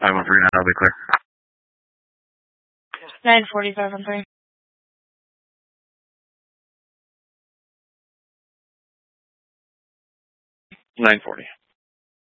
5139, I'll be clear. 9:45 on 3. 9:40.